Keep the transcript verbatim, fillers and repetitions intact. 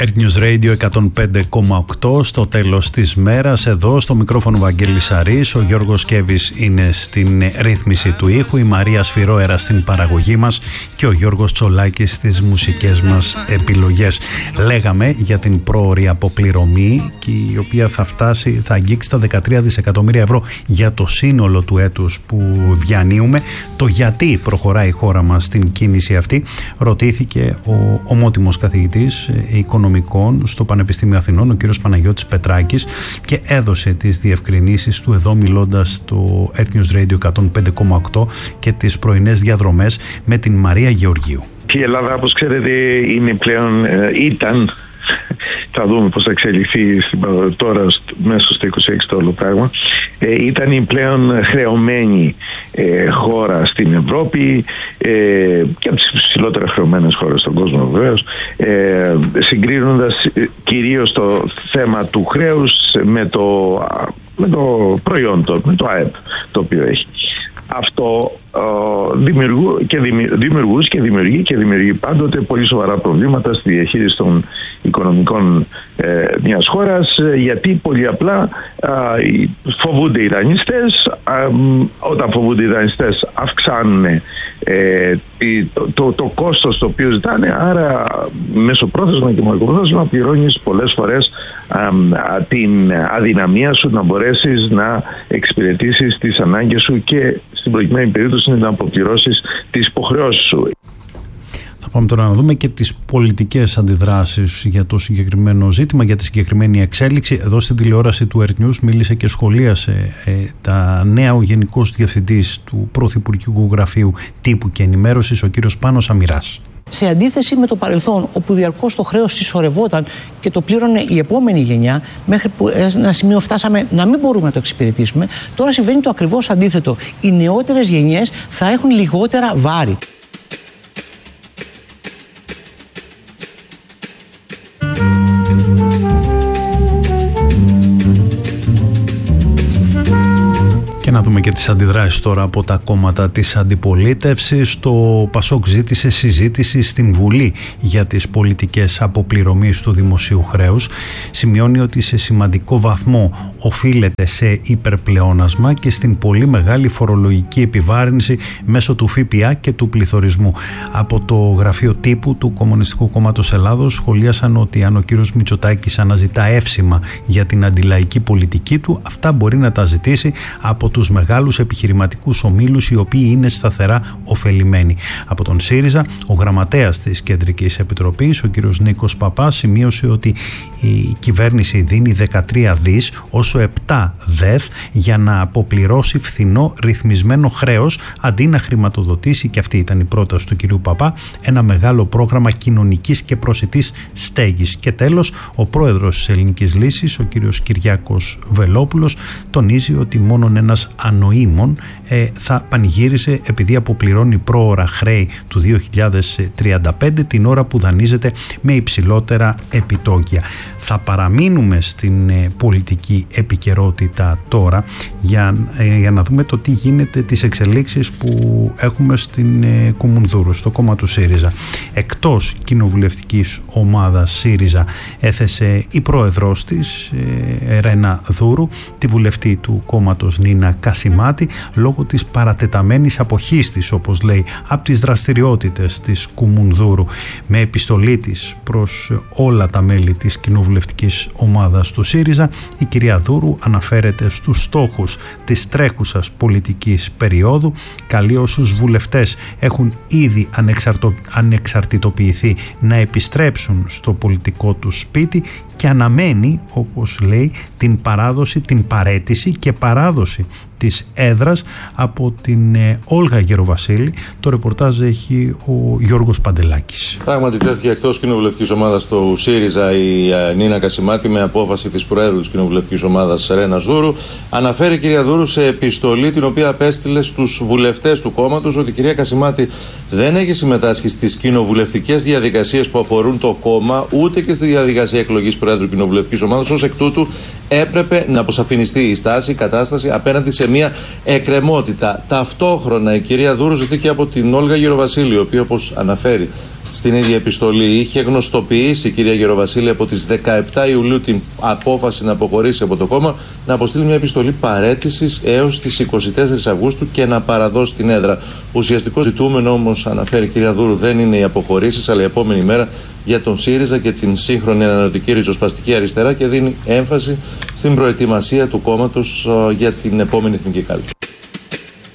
Earth News Radio εκατόν πέντε κόμμα οκτώ στο τέλος της μέρας. Εδώ στο μικρόφωνο Βαγγέλης Σαρής, ο Γιώργος Κέβης είναι στην ρύθμιση του ήχου, η Μαρία Σφυρόερα στην παραγωγή μας και ο Γιώργος Τσολάκης στις μουσικές μας επιλογές. Λέγαμε για την πρόωρη αποπληρωμή, και η οποία θα φτάσει, θα αγγίξει τα δεκατρία δισεκατομμύρια ευρώ για το σύνολο του έτους που διανύουμε. Το γιατί προχωράει η χώρα μας στην κίνηση αυτή ρωτήθηκε ο ομότιμος καθηγητής οικονομικών στο Πανεπιστήμιο Αθηνών, ο κύριος Παναγιώτης Πετράκης, και έδωσε τις διευκρινήσεις του εδώ μιλώντας στο Earth News Radio εκατόν πέντε κόμμα οκτώ και τις πρωινές διαδρομές με την Μαρία Γεωργίου. Η Ελλάδα, όπως ξέρετε, είναι πλέον, ήταν, θα δούμε πώς θα εξελιχθεί τώρα μέσα στο είκοσι έξι το όλο πράγμα, ε, ήταν η πλέον χρεωμένη ε, χώρα στην Ευρώπη ε, και από τις ψηλότερα χρεωμένες χώρες στον κόσμο βεβαίως, ε, συγκρίνοντας κυρίως το θέμα του χρέους με το, με το προϊόν, το, με το ΑΕΠ το οποίο έχει. Αυτό uh, δημιουργού και δημιουργούς και δημιουργεί και δημιουργεί πάντοτε πολύ σοβαρά προβλήματα στη διαχείριση των οικονομικών ε, μιας χώρας, γιατί πολύ απλά uh, φοβούνται οι δανειστές. Uh, όταν φοβούνται οι δανειστές αυξάνουν ε, το, το, το κόστος το οποίο ζητάνε, άρα μεσοπρόθεσμα και μακροπρόθεσμα πληρώνεις πολλές φορές uh, την αδυναμία σου να μπορέσεις να εξυπηρετήσεις τις ανάγκες σου και στην προκειμένη περίπτωση να αποπληρώσεις τις υποχρεώσεις σου. Θα πάμε τώρα να δούμε και τις πολιτικές αντιδράσεις για το συγκεκριμένο ζήτημα, για τη συγκεκριμένη εξέλιξη. Εδώ στην τηλεόραση του Earth News μίλησε και σχολίασε ε, τα νέα ο Γενικός Διευθυντής του Πρωθυπουργικού Γραφείου Τύπου και Ενημέρωσης, ο κύριος Πάνος Αμυράς. Σε αντίθεση με το παρελθόν, όπου διαρκώς το χρέος συσσωρευόταν και το πλήρωνε η επόμενη γενιά, μέχρι που ένα σημείο φτάσαμε να μην μπορούμε να το εξυπηρετήσουμε, τώρα συμβαίνει το ακριβώς αντίθετο. Οι νεότερες γενιές θα έχουν λιγότερα βάρη. Να δούμε και τις αντιδράσεις τώρα από τα κόμματα της αντιπολίτευσης. Το ΠΑΣΟΚ ζήτησε συζήτηση στην Βουλή για τις πολιτικές αποπληρωμής του δημοσίου χρέους. Σημειώνει ότι σε σημαντικό βαθμό οφείλεται σε υπερπλεόνασμα και στην πολύ μεγάλη φορολογική επιβάρυνση μέσω του ΦΠΑ και του πληθωρισμού. Από το γραφείο τύπου του Κομμουνιστικού Κόμματος Ελλάδος σχολίασαν ότι αν ο κύριος Μητσοτάκης αναζητά εύσημα για την αντιλαϊκή πολιτική του, αυτά μπορεί να τα ζητήσει από τους μεγάλους επιχειρηματικούς ομίλους, οι οποίοι είναι σταθερά ωφελημένοι. Από τον ΣΥΡΙΖΑ, ο γραμματέας της Κεντρικής Επιτροπής, ο κύριος Νίκος Παπάς, σημείωσε ότι η κυβέρνηση δίνει δεκατρία δις, όσο επτά δεθ, για να αποπληρώσει φθηνό ρυθμισμένο χρέος, αντί να χρηματοδοτήσει, και αυτή ήταν η πρόταση του κυρίου Παπά, ένα μεγάλο πρόγραμμα κοινωνικής και προσιτής στέγης. Και τέλος, ο πρόεδρος της Ελληνικής Λύσης, ο κύριος Κυριάκος Βελόπουλος, τονίζει ότι μόνον ένας ανοήμων ε, θα πανηγύρισε επειδή αποπληρώνει πρόωρα χρέη του δύο χιλιάδες τριάντα πέντε, την ώρα που δανείζεται με υψηλότερα επιτόκια. Θα παραμείνουμε στην ε, πολιτική επικαιρότητα τώρα για, ε, για να δούμε το τι γίνεται, τις εξελίξεις που έχουμε στην ε, Κουμουνδούρου, στο κόμμα του ΣΥΡΙΖΑ. Εκτός κοινοβουλευτικής ομάδας ΣΥΡΙΖΑ έθεσε η πρόεδρος της, ε, Ρένα Δούρου, τη βουλευτή του κόμματος Νίνα Κασιμάτη, λόγω της παρατεταμένης αποχής της, όπως λέει, από τις δραστηριότητες της Κουμουνδούρου. Με επιστολή της προς όλα τα μέλη της κοινοβουλευτικής ομάδας του ΣΥΡΙΖΑ, η κυρία Δούρου αναφέρεται στους στόχους της τρέχουσας πολιτικής περίοδου, καλεί όσους βουλευτές έχουν ήδη ανεξαρτο... ανεξαρτητοποιηθεί να επιστρέψουν στο πολιτικό του σπίτι και αναμένει, όπως λέει, την παράδοση, την παραίτηση και παράδοση της έδρας από την ε, Όλγα Γεροβασίλη. Το ρεπορτάζ έχει ο Γιώργος Παντελάκης. Πράγματι τέθηκε εκτός κοινοβουλευτικής ομάδας του ΣΥΡΙΖΑ η ε, Νίνα Κασιμάτη με απόφαση της Προέδρου της κοινοβουλευτικής ομάδας Ρένας Δούρου. Αναφέρει η κυρία Δούρου σε επιστολή την οποία απέστειλε στους βουλευτές του κόμματος ότι η κυρία Κασιμάτη δεν έχει συμμετάσχει στις κοινοβουλευτικές διαδικασίες που αφορούν το κόμμα, ούτε και στη διαδικασία εκλογής Προέδρου κοινοβουλευτικής ομάδας. Ως εκ τούτου έπρεπε να αποσαφινιστεί η στάση, η κατάσταση απέναντι σε μια εκκρεμότητα. Ταυτόχρονα η κυρία Δούρου ζητεί και από την Όλγα Γεροβασίλη, η οποία, όπως αναφέρει στην ίδια επιστολή. Είχε γνωστοποιήσει η κυρία Γεροβασίλη από τις δεκαεπτά Ιουλίου την απόφαση να αποχωρήσει από το κόμμα, να αποστείλει μια επιστολή παραίτησης έως τις είκοσι τέσσερις Αυγούστου και να παραδώσει την έδρα. Ουσιαστικό ζητούμενο όμως, αναφέρει η κυρία Δούρου, δεν είναι οι αποχωρήσεις, αλλά η επόμενη μέρα για τον ΣΥΡΙΖΑ και την σύγχρονη ανανεωτική ριζοσπαστική αριστερά, και δίνει έμφαση στην προετοιμασία του κόμματος για την επόμενη εθνική κάλπη.